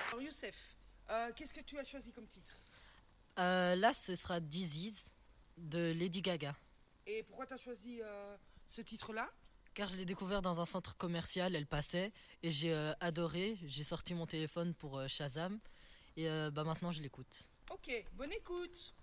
Alors Youssef, qu'est-ce que tu as choisi comme titre? Là, ce sera Disease de Lady Gaga. Et pourquoi tu as choisi ce titre-là? Car je l'ai découvert dans un centre commercial, elle passait, et j'ai adoré. J'ai sorti mon téléphone pour Shazam, et bah maintenant je l'écoute. Ok, bonne écoute.